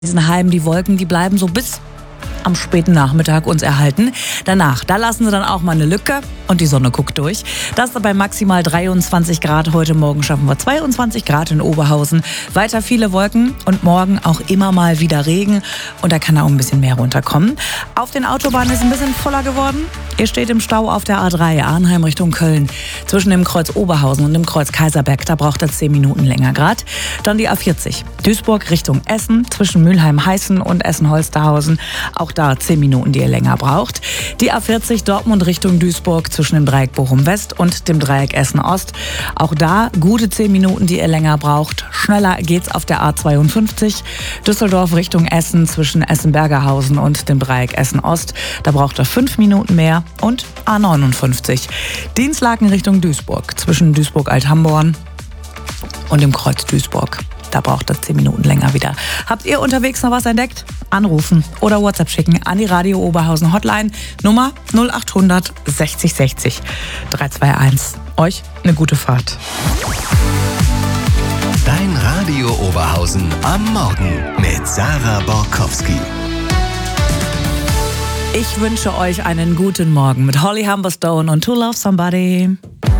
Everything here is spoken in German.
Heimen, die Wolken, die bleiben so bis am späten Nachmittag uns erhalten. Danach, da lassen sie dann auch mal eine Lücke und die Sonne guckt durch. Das bei maximal 23 Grad. Heute Morgen schaffen wir 22 Grad in Oberhausen. Weiter viele Wolken und morgen auch immer mal wieder Regen. Und da kann auch ein bisschen mehr runterkommen. Auf den Autobahnen ist es ein bisschen voller geworden. Ihr steht im Stau auf der A3 Arnheim Richtung Köln. Zwischen dem Kreuz Oberhausen und dem Kreuz Kaiserberg, da braucht er 10 Minuten länger gerade. Dann die A40 Duisburg Richtung Essen, zwischen Mülheim-Heißen und Essen-Holsterhausen. Auch da 10 Minuten, die ihr länger braucht. Die A40 Dortmund Richtung Duisburg zwischen dem Dreieck Bochum-West und dem Dreieck Essen-Ost. Auch da gute 10 Minuten, die ihr länger braucht. Schneller geht's auf der A52 Düsseldorf Richtung Essen zwischen Essen-Bergerhausen und dem Dreieck Essen-Ost. Da braucht er 5 Minuten mehr. Und A59 Dinslaken Richtung Duisburg zwischen Duisburg-Althamborn und dem Kreuz Duisburg. Da braucht es 10 Minuten länger wieder. Habt ihr unterwegs noch was entdeckt? Anrufen oder WhatsApp schicken an die Radio Oberhausen Hotline Nummer 0800 60 60 321. Euch eine gute Fahrt. Dein Radio Oberhausen am Morgen mit Sarah Borkowski. Ich wünsche euch einen guten Morgen mit Holly Humberstone und To Love Somebody.